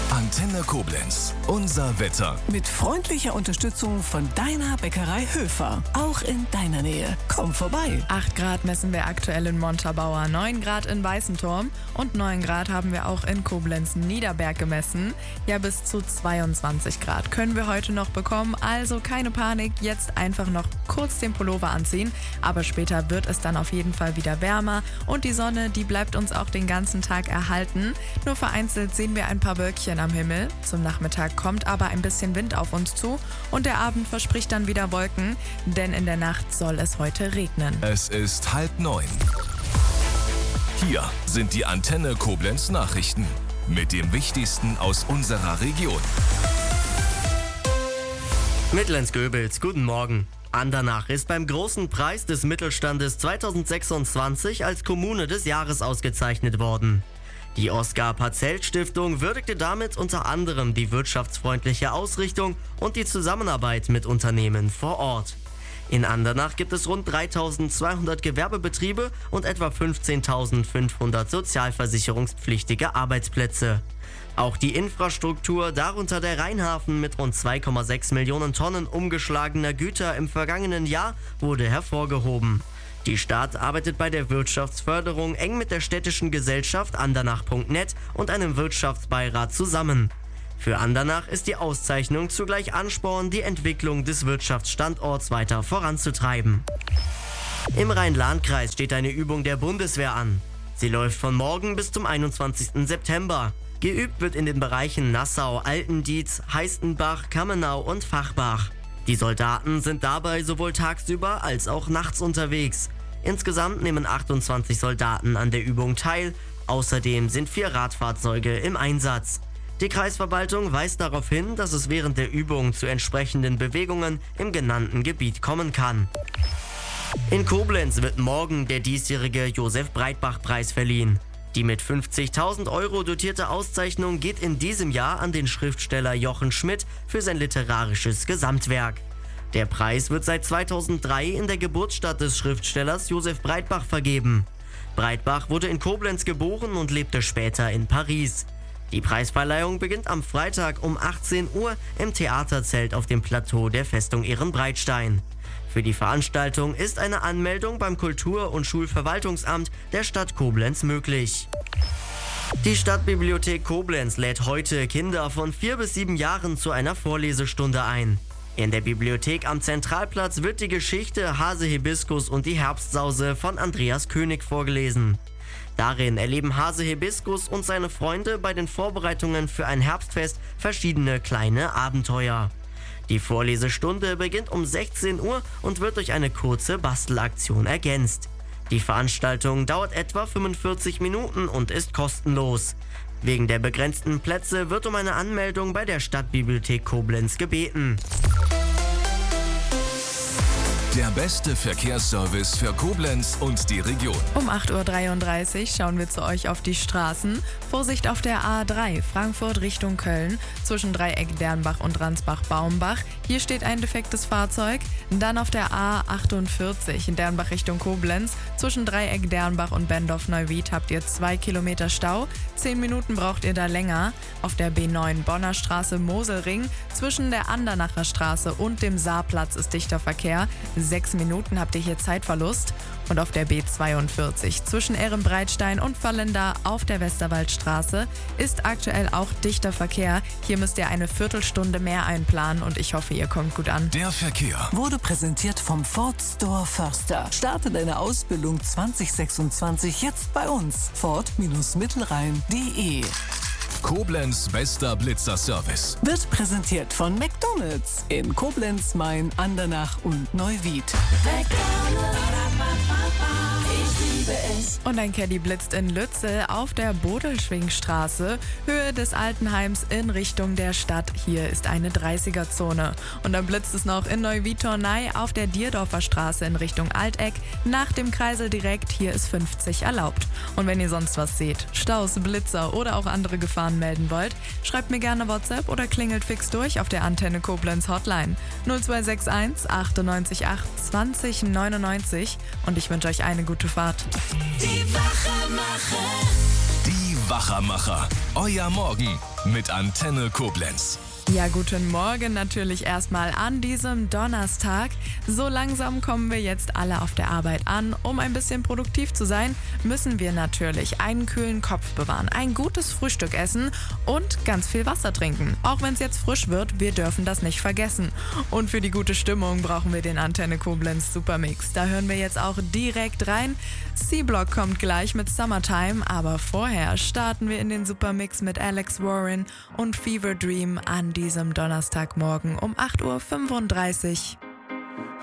Antenne Koblenz, unser Wetter. Mit freundlicher Unterstützung von deiner Bäckerei Höfer. Auch in deiner Nähe. Komm vorbei. 8 Grad messen wir aktuell in Montabaur, 9 Grad in Weißenturm und 9 Grad haben wir auch in Koblenz-Niederberg gemessen. Ja, bis zu 22 Grad können wir heute noch bekommen, also keine Panik, jetzt einfach noch kurz den Pullover anziehen. Aber später wird es dann auf jeden Fall wieder wärmer und die Sonne, die bleibt uns auch den ganzen Tag erhalten. Nur vereinzelt sehen wir ein paar Wölkchen am Himmel. Zum Nachmittag kommt aber ein bisschen Wind auf uns zu und der Abend verspricht dann wieder Wolken, denn in der Nacht soll es heute regnen. Es ist 8:30. Hier sind die Antenne Koblenz Nachrichten mit dem Wichtigsten aus unserer Region. Mittlens-Göbels, guten Morgen. Andernach ist beim Großen Preis des Mittelstandes 2026 als Kommune des Jahres ausgezeichnet worden. Die Oskar-Patzelt-Stiftung würdigte damit unter anderem die wirtschaftsfreundliche Ausrichtung und die Zusammenarbeit mit Unternehmen vor Ort. In Andernach gibt es rund 3.200 Gewerbebetriebe und etwa 15.500 sozialversicherungspflichtige Arbeitsplätze. Auch die Infrastruktur, darunter der Rheinhafen mit rund 2,6 Millionen Tonnen umgeschlagener Güter im vergangenen Jahr, wurde hervorgehoben. Die Stadt arbeitet bei der Wirtschaftsförderung eng mit der städtischen Gesellschaft Andernach.net und einem Wirtschaftsbeirat zusammen. Für Andernach ist die Auszeichnung zugleich Ansporn, die Entwicklung des Wirtschaftsstandorts weiter voranzutreiben. Im Rhein-Lahn-Kreis steht eine Übung der Bundeswehr an. Sie läuft von morgen bis zum 21. September. Geübt wird in den Bereichen Nassau, Altendietz, Heistenbach, Kammenau und Fachbach. Die Soldaten sind dabei sowohl tagsüber als auch nachts unterwegs. Insgesamt nehmen 28 Soldaten an der Übung teil. Außerdem sind 4 Radfahrzeuge im Einsatz. Die Kreisverwaltung weist darauf hin, dass es während der Übung zu entsprechenden Bewegungen im genannten Gebiet kommen kann. In Koblenz wird morgen der diesjährige Josef-Breitbach-Preis verliehen. Die mit 50.000 € dotierte Auszeichnung geht in diesem Jahr an den Schriftsteller Jochen Schmidt für sein literarisches Gesamtwerk. Der Preis wird seit 2003 in der Geburtsstadt des Schriftstellers Josef Breitbach vergeben. Breitbach wurde in Koblenz geboren und lebte später in Paris. Die Preisverleihung beginnt am Freitag um 18 Uhr im Theaterzelt auf dem Plateau der Festung Ehrenbreitstein. Für die Veranstaltung ist eine Anmeldung beim Kultur- und Schulverwaltungsamt der Stadt Koblenz möglich. Die Stadtbibliothek Koblenz lädt heute Kinder von 4 bis 7 Jahren zu einer Vorlesestunde ein. In der Bibliothek am Zentralplatz wird die Geschichte Hase Hibiskus und die Herbstsause von Andreas König vorgelesen. Darin erleben Hase Hibiskus und seine Freunde bei den Vorbereitungen für ein Herbstfest verschiedene kleine Abenteuer. Die Vorlesestunde beginnt um 16 Uhr und wird durch eine kurze Bastelaktion ergänzt. Die Veranstaltung dauert etwa 45 Minuten und ist kostenlos. Wegen der begrenzten Plätze wird um eine Anmeldung bei der Stadtbibliothek Koblenz gebeten. Der beste Verkehrsservice für Koblenz und die Region. Um 8:33 Uhr schauen wir zu euch auf die Straßen. Vorsicht auf der A3 Frankfurt Richtung Köln zwischen Dreieck Dernbach und Ransbach-Baumbach. Hier steht ein defektes Fahrzeug. Dann auf der A48 in Dernbach Richtung Koblenz zwischen Dreieck Dernbach und Bendorf-Neuwied habt ihr 2 Kilometer Stau. 10 Minuten braucht ihr da länger. Auf der B9 Bonner Straße Moselring zwischen der Andernacher Straße und dem Saarplatz ist dichter Verkehr. 6 Minuten habt ihr hier Zeitverlust. Und auf der B42 zwischen Ehrenbreitstein und Vallenda auf der Westerwaldstraße ist aktuell auch dichter Verkehr. Hier müsst ihr eine Viertelstunde mehr einplanen und ich hoffe, ihr kommt gut an. Der Verkehr Wurde präsentiert vom Ford Store Förster. Starte deine Ausbildung 2026 jetzt bei uns. Ford-Mittelrhein.de. Koblenz bester Blitzerservice. Wird präsentiert von McDonald's in Koblenz, Main, Andernach und Neuwied. Und ein Caddy blitzt in Lützel auf der Bodelschwingstraße, Höhe des Altenheims in Richtung der Stadt. Hier ist eine 30er-Zone. Und dann blitzt es noch in Neuwied-Tornay auf der Dierdorfer Straße in Richtung Alteck. Nach dem Kreisel direkt, hier ist 50 erlaubt. Und wenn ihr sonst was seht, Staus, Blitzer oder auch andere Gefahren melden wollt, schreibt mir gerne WhatsApp oder klingelt fix durch auf der Antenne Koblenz Hotline 0261 98 8 20 99 und ich wünsche euch eine gute Fahrt. Die Wachermacher. Euer Morgen mit Antenne Koblenz. Ja, guten Morgen natürlich erstmal an diesem Donnerstag. So langsam kommen wir jetzt alle auf der Arbeit an. Um ein bisschen produktiv zu sein, müssen wir natürlich einen kühlen Kopf bewahren, ein gutes Frühstück essen und ganz viel Wasser trinken. Auch wenn es jetzt frisch wird, wir dürfen das nicht vergessen. Und für die gute Stimmung brauchen wir den Antenne Koblenz Supermix. Da hören wir jetzt auch direkt rein. C-Block kommt gleich mit Summertime, aber vorher starten wir in den Supermix mit Alex Warren und Fever Dream an diesem Donnerstagmorgen um 8:35 Uhr.